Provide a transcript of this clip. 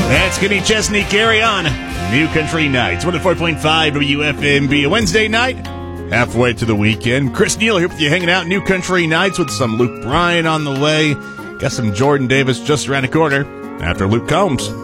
That's Kenny Chesney, Carry On. New Country Nights, 104.5 WFMB. A Wednesday night, halfway to the weekend. Chris Neal here with you, hanging out New Country Nights with some Luke Bryan on the way. Got some Jordan Davis just around the corner after Luke Combs.